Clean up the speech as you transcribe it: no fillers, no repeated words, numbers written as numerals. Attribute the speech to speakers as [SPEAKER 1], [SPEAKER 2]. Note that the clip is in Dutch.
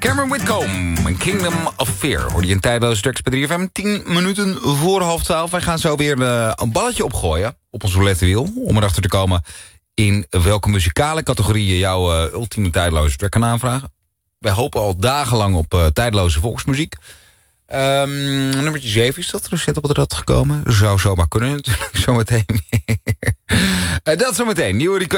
[SPEAKER 1] Cameron Whitcomb en Kingdom of Fear. Hoor je een tijdloze tracks bij 3FM. 10 minuten voor 11:30. Wij gaan zo weer een balletje opgooien op ons roulettewiel. Om erachter te komen in welke muzikale categorieën jouw ultieme tijdloze track kan aanvragen. Wij hopen al dagenlang op tijdloze volksmuziek. Nummertje 7 is dat recent op het rad gekomen. Zou zomaar kunnen natuurlijk. Zometeen. Dat zometeen. Nieuwe